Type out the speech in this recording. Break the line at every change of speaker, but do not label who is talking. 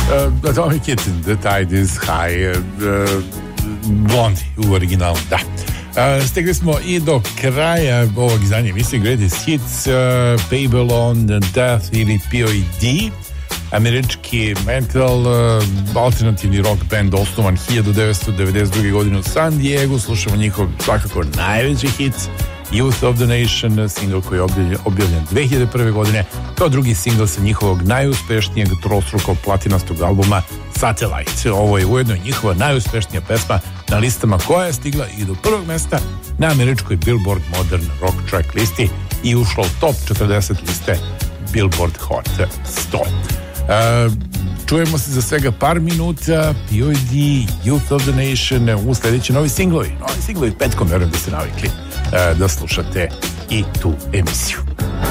Atomic Kitten, The Tide is High, Blondie u originalu, da. Stegli smo i do kraja ovog izdanja emisije Greatest Hits, Babylon, Death ili POD, američki metal, alternativni rock band osnovan 1992. godine u San Diego. Slušamo njihov svakako najveći hit Youth of the Nation, single koji je objavljen 2001. godine kao drugi single sa njihovog najuspešnijeg trostrukog platinastog albuma Satellite. Ovo je ujedno njihova najuspešnija pesma na listama koja je stigla i do prvog mesta na američkoj Billboard Modern Rock Track listi i ušla u top 40 liste Billboard Hot 100. Čujemo se za svega par minuta. POD, Youth of the Nation, u sljedeći novi singlovi petkom, verujem da ste navikli da slušate i tu emisiju.